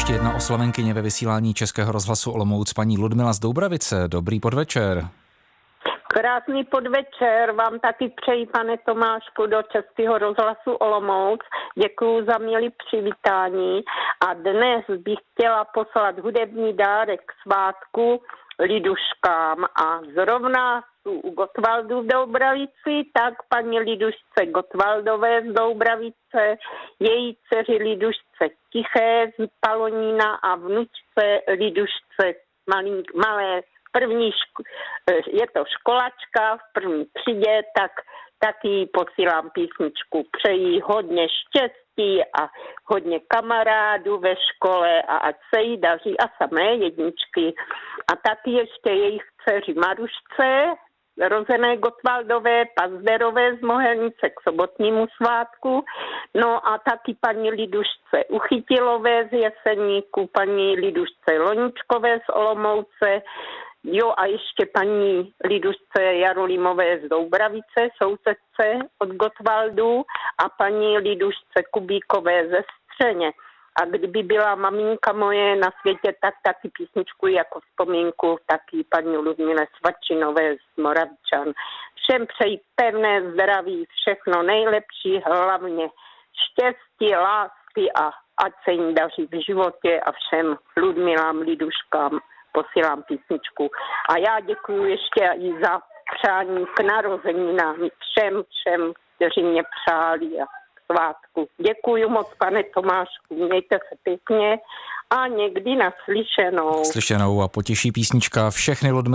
ještě jedna oslavenkyně ve vysílání Českého rozhlasu Olomouc, paní Ludmila z Doubravice. Dobrý podvečer. Krásný podvečer vám taky přeji, pane Tomášku, do Českého rozhlasu Olomouc. Děkuju za milé přivítání a dnes bych chtěla poslat hudební dárek k svátku liduškám a zrovna u Gottwaldu v Doubravici, tak paní Lidušce Gottwaldové z Doubravice, její dceři Lidušce Tiché z Palonína a vnučce Lidušce malé je to školačka v první třídě, tak taky posílám písničku. Přeji hodně štěstí a hodně kamarádů ve škole a ať se jí daří a samé jedničky. A taky ještě jejich dceři Marušce, rozené Gottwaldové, Pazderové z Mohelnice k sobotnímu svátku. No a taky paní Lidušce Uchytilové z Jeseníku, paní Lidušce Loničkové z Olomouce, jo a ještě paní Lidušce Jarolimové z Doubravice, sousedce od Gottwaldu a paní Lidušce Kubíkové ze Střeně. A kdyby byla maminka moje na světě, tak taky písničku jako vzpomínku, taky paní Ludmile Svačinové z Moravičan. Všem přeji pevné zdraví, všechno nejlepší, hlavně štěstí, lásky a ať se jim daří v životě a všem Ludmilám, Liduškám posílám písničku. A já děkuji ještě i za přání k narozeninám všem, kteří mě přáli a svátku. Děkuji moc, pane Tomášku, mějte se pěkně a někdy naslyšenou. Slyšenou a potěší písnička všechny Ludmily